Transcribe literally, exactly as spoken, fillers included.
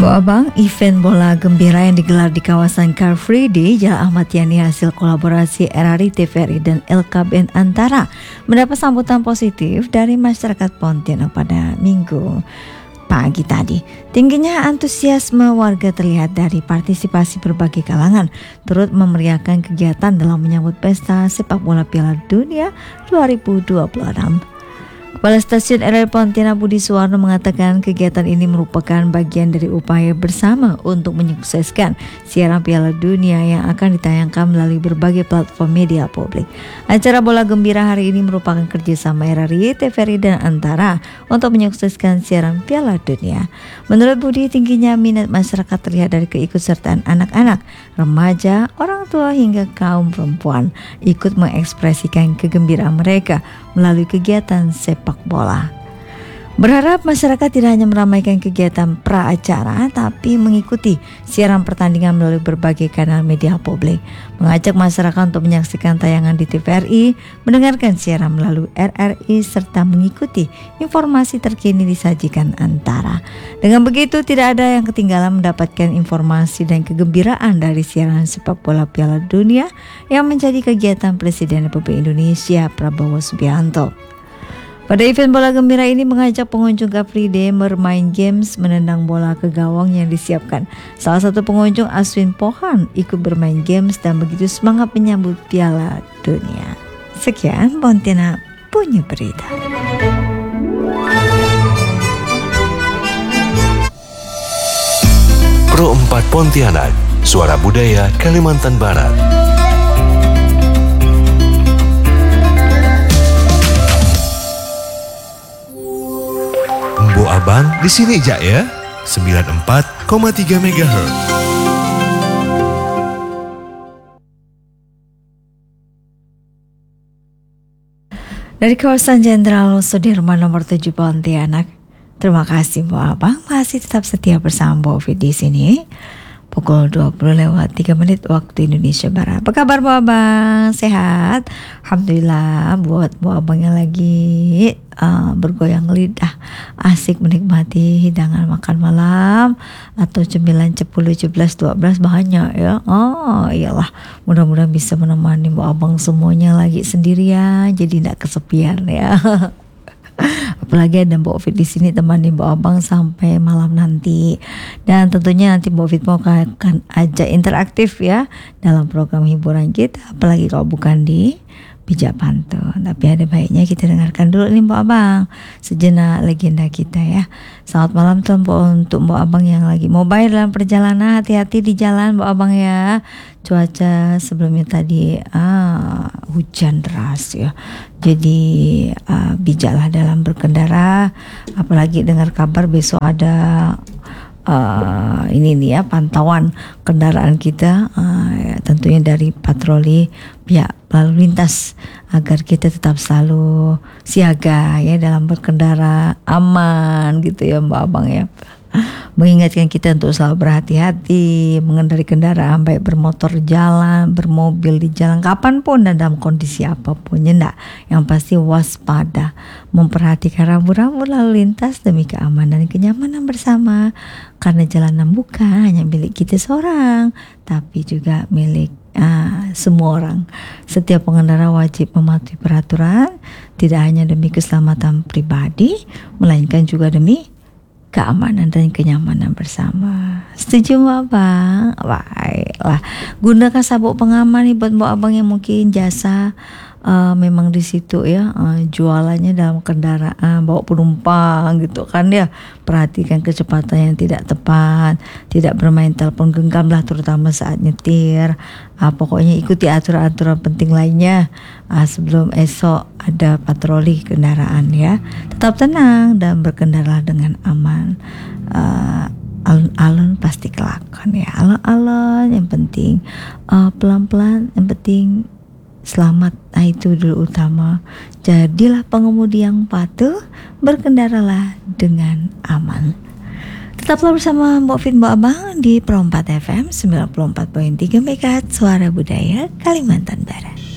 Bu Abang, event bola gembira yang digelar di kawasan Car Free Day Jalan Ahmad Yani hasil kolaborasi R R I, T V R I dan L K B N Antara mendapat sambutan positif dari masyarakat Pontianak pada Minggu pagi tadi. Tingginya antusiasme warga terlihat dari partisipasi berbagai kalangan turut memeriahkan kegiatan dalam menyambut pesta sepak bola Piala Dunia dua ribu dua puluh enam. Kepala Stasiun R R I Pontianak Budi Suwarno mengatakan kegiatan ini merupakan bagian dari upaya bersama untuk menyukseskan siaran Piala Dunia yang akan ditayangkan melalui berbagai platform media publik. Acara bola gembira hari ini merupakan kerjasama R R I, T V R I dan Antara untuk menyukseskan siaran Piala Dunia. Menurut Budi, tingginya minat masyarakat terlihat dari keikutsertaan anak-anak, remaja, orang tua hingga kaum perempuan ikut mengekspresikan kegembiraan mereka melalui kegiatan sepak bola. Berharap masyarakat tidak hanya meramaikan kegiatan pra-acara tapi mengikuti siaran pertandingan melalui berbagai kanal media publik. Mengajak masyarakat untuk menyaksikan tayangan di T V R I, mendengarkan siaran melalui R R I serta mengikuti informasi terkini disajikan Antara. Dengan begitu tidak ada yang ketinggalan mendapatkan informasi dan kegembiraan dari siaran sepak bola Piala Dunia yang menjadi kegiatan Presiden Republik Indonesia Prabowo Subianto. Pada event bola gembira ini mengajak pengunjung Car Free Day bermain games menendang bola ke gawang yang disiapkan. Salah satu pengunjung, Aswin Pohan, ikut bermain games dan begitu semangat menyambut Piala Dunia. Sekian Pontianak punya berita. Pro empat Pontianak, suara budaya Kalimantan Barat. Bu Abang di sini aja ya, sembilan puluh empat koma tiga megahertz. Dari kawasan Jenderal Sudirman nomor tujuh Pontianak. Terima kasih Bu Abang, masih tetap setia bersama Bu Ovi di sini. Pukul dua puluh lewat tiga menit waktu Indonesia Barat. Apa kabar Bu Abang? Sehat? Alhamdulillah. Buat Bu Abang yang lagi uh, bergoyang lidah, asik menikmati hidangan makan malam atau cemilan sepuluh, sebelas, dua belas banyak ya. Oh iyalah, mudah-mudahan bisa menemani Bu Abang semuanya lagi sendirian, jadi tidak kesepian ya. Apalagi ada Mbak Ovid di sini temani Mbak Abang sampai malam nanti. Dan tentunya nanti Mbak Ovid mau akan ajak interaktif ya dalam program hiburan kita, apalagi kalau bukan di Bijak Pantun. Tapi ada baiknya kita dengarkan dulu nih Mbak Abang sejenak legenda kita ya. Selamat malam untuk Mbak Abang yang lagi mobile dalam perjalanan, hati-hati di jalan Mbak Abang ya. Cuaca sebelumnya tadi ah, hujan deras ya. Jadi ah, bijaklah dalam berkendara. Apalagi dengar kabar besok ada Uh, ini nih ya pantauan kendaraan kita uh, ya, tentunya dari patroli pihak lalu lintas agar kita tetap selalu siaga ya dalam berkendara aman gitu ya Mbak Abang ya. Mengingatkan kita untuk selalu berhati-hati mengendarai kendaraan, baik bermotor jalan, bermobil di jalan kapanpun dan dalam kondisi apapun ya enggak. Yang pasti waspada, memperhatikan rambu-rambu lalu lintas demi keamanan dan kenyamanan bersama. Karena jalanan bukan hanya milik kita seorang, tapi juga milik ah, semua orang. Setiap pengendara wajib mematuhi peraturan, tidak hanya demi keselamatan pribadi, melainkan juga demi keamanan dan kenyamanan bersama. Setuju Mbak Abang? Baiklah. Gunakan sabuk pengaman nih buat Mbak Abang yang mungkin jasa uh, memang di situ ya uh, jualannya dalam kendaraan bawa penumpang gitu kan ya. Perhatikan kecepatan yang tidak tepat, tidak bermain telepon genggam lah terutama saat nyetir. Uh, pokoknya ikuti aturan-aturan penting lainnya uh, sebelum esok ada patroli kendaraan ya. Tetap tenang dan berkendara dengan aman. Uh, alun-alun pasti kelakon ya. Alun-alun yang penting uh, pelan-pelan, yang penting selamat. Nah, itu dulu utama. Jadilah pengemudi yang patuh, berkendaralah dengan aman. Tetaplah bersama Mbak Fit Mbak Abang di Pro empat F M sembilan puluh empat koma tiga megahertz Suara Budaya Kalimantan Barat.